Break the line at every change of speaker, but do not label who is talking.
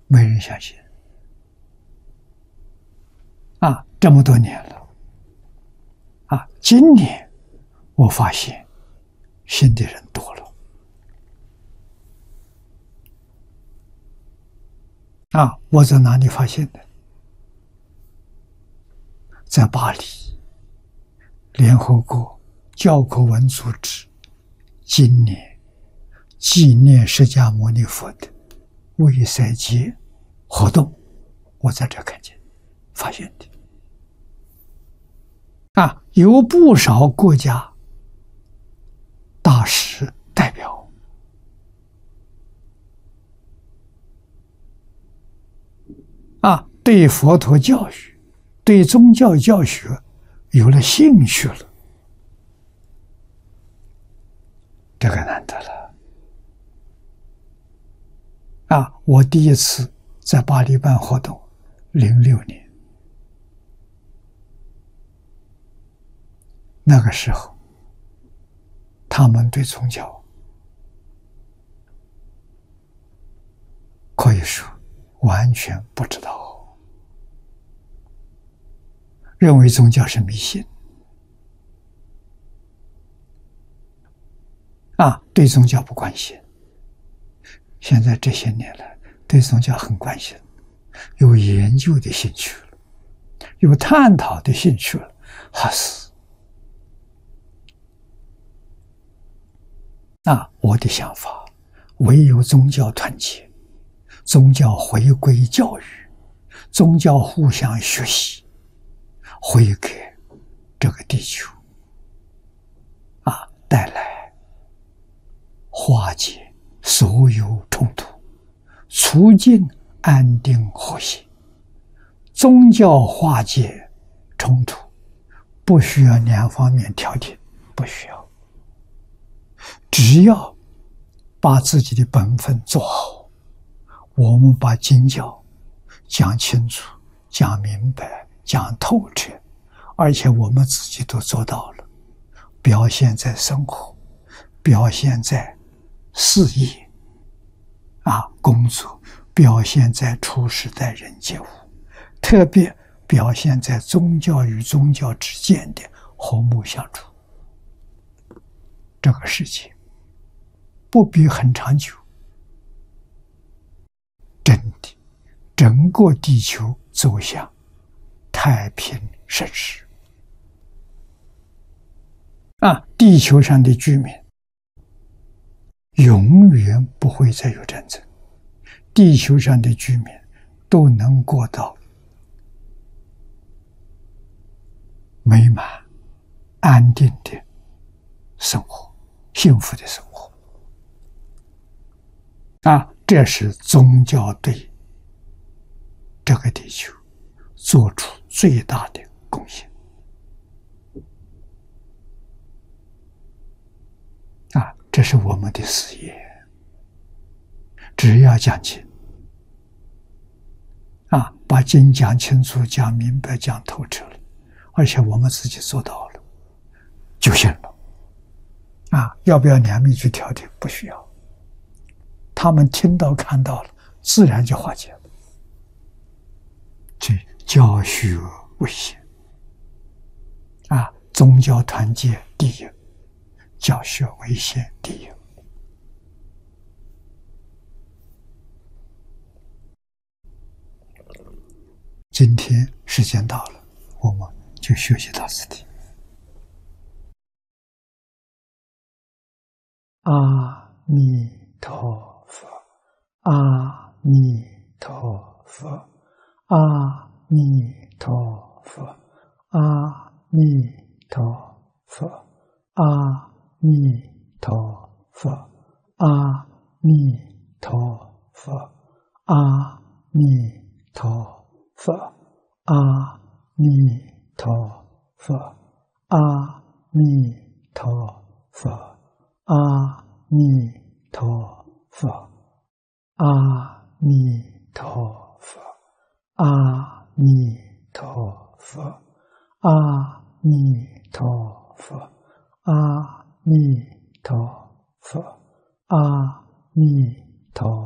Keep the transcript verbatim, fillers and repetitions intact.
没人相信啊！这么多年了啊，今年我发现信的人多了啊！我在哪里发现的？在巴黎，联合国教科文组织今年纪念释迦牟尼佛的卫塞节活动，我在这看见发现的啊，有不少国家大使代表啊，对佛陀教育、对宗教教学有了兴趣了，这个难得了啊！我第一次在巴黎办活动，零六年，那个时候，他们对宗教可以说完全不知道，认为宗教是迷信啊，对宗教不关心。现在这些年来，对宗教很关心，有研究的兴趣了，有探讨的兴趣了，还是啊，我的想法，唯有宗教团结，宗教回归教育，宗教互相学习，会给这个地球啊带来化解所有冲突，促进安定和谐。宗教化解冲突不需要两方面调停，不需要，只要把自己的本分做好，我们把经教讲清楚、讲明白、讲透彻，而且我们自己都做到了，表现在生活，表现在事业啊，工作，表现在处事待人接物，特别表现在宗教与宗教之间的和睦相处。这个世界不必很长久，真的，整个地球走向太平盛世啊！地球上的居民永远不会再有战争，地球上的居民都能过到美满、安定的生活，幸福的生活啊！这是宗教对这个地球做出最大的贡献啊！这是我们的事业，只要讲清啊，把经讲清楚、讲明白、讲透彻了，而且我们自己做到了，就行了啊！要不要两面去调停？不需要，他们听到看到了，自然就化解了。这教学为先啊，宗教团结第一，教学为先第一。今天时间到了，我们就学习到此地。阿弥陀佛，阿弥陀佛，阿弥陀佛，阿弥陀佛，阿弥陀佛，阿弥陀佛，阿弥陀佛，阿弥陀佛，阿弥陀佛，阿弥陀佛，阿弥陀佛，阿